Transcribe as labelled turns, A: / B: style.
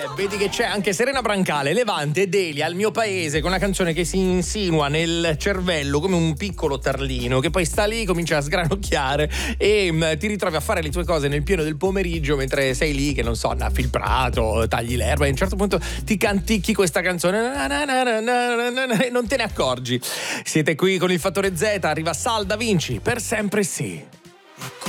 A: vedi che c'è anche Serena Brancale, Levante e Delia, al mio paese, con una canzone che si insinua nel cervello come un piccolo tarlino, che poi sta lì, comincia a sgranocchiare e ti ritrovi a fare le tue cose nel pieno del pomeriggio mentre sei lì, che non so, annaffi il prato, tagli l'erba e a un certo punto ti canticchi questa canzone e non te ne accorgi. Siete qui con il Fattore Z, arriva Sal Da Vinci, per sempre sì.